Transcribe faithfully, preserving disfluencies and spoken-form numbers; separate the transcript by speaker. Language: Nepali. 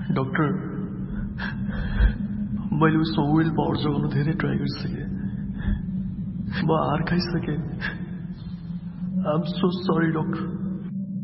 Speaker 1: डाक्टर मैले उसको विल पावर जोगाउन धेरै ट्राई गरिसकेँ। म हार खाइसकेँ। आइ एम सो सरी डाक्टर।